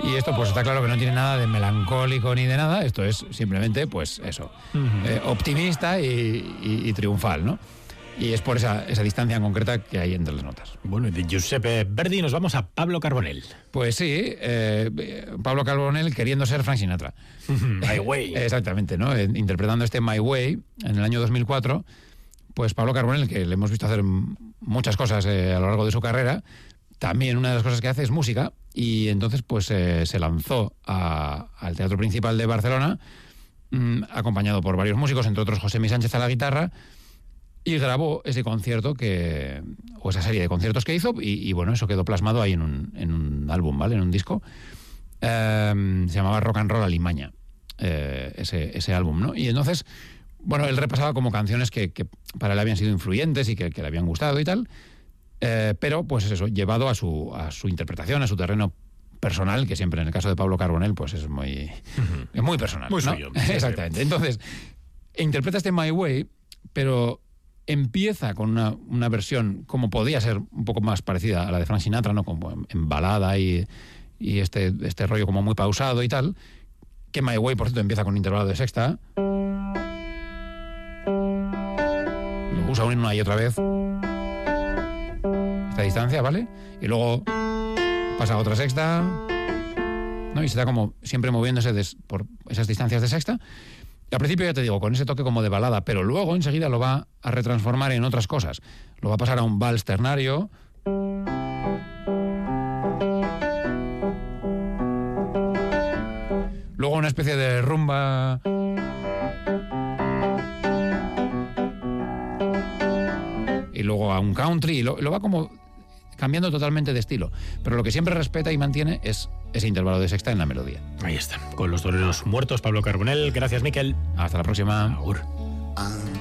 Y esto pues está claro que no tiene nada de melancólico ni de nada, esto es simplemente pues eso, optimista y triunfal, ¿no? Y es por esa distancia en concreta que hay entre las notas. Bueno, de Giuseppe Verdi nos vamos a Pablo Carbonell. Pues sí, Pablo Carbonell queriendo ser Frank Sinatra. My Way. Exactamente, ¿no? Interpretando este My Way en el año 2004, pues Pablo Carbonell, que le hemos visto hacer muchas cosas a lo largo de su carrera, también una de las cosas que hace es música, y entonces pues se lanzó al Teatro Principal de Barcelona, acompañado por varios músicos, entre otros José Mi Sánchez a la guitarra, y grabó ese concierto o esa serie de conciertos que hizo, y bueno, eso quedó plasmado ahí en un álbum, ¿vale? En un disco. Se llamaba Rock and Roll Alimaña, ese álbum, ¿no? Y entonces, bueno, él repasaba como canciones que para él habían sido influyentes y que le habían gustado y tal, pero pues eso, llevado a su interpretación, a su terreno personal, que siempre en el caso de Pablo Carbonell pues es muy personal, muy ¿no? suyo. Exactamente. Entonces, interpreta este My Way, pero empieza con una versión como podía ser un poco más parecida a la de Frank Sinatra, ¿no? Como en balada y este rollo como muy pausado y tal, que My Way, por cierto, empieza con un intervalo de sexta. Lo usa una y otra vez esta distancia, ¿vale? Y luego pasa a otra sexta, ¿no? Y se está como siempre moviéndose por esas distancias de sexta. Y al principio, ya te digo, con ese toque como de balada, pero luego enseguida lo va a retransformar en otras cosas. Lo va a pasar a un vals ternario. Luego una especie de rumba. Y luego a un country. Y lo va como cambiando totalmente de estilo. Pero lo que siempre respeta y mantiene es ese intervalo de sexta en la melodía. Ahí está, con los toreros muertos, Pablo Carbonell. Gracias, Miquel. Hasta la próxima. Agur.